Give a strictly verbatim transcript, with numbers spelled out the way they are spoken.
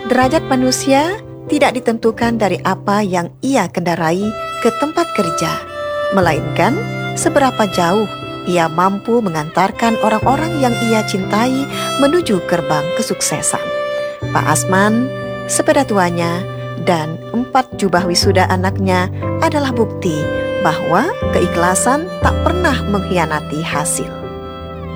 Derajat manusia tidak ditentukan dari apa yang ia kendarai ke tempat kerja, melainkan seberapa jauh ia mampu mengantarkan orang-orang yang ia cintai menuju gerbang kesuksesan. Pak Asman, sepeda tuanya, dan empat jubah wisuda anaknya adalah bukti bahwa keikhlasan tak pernah mengkhianati hasil.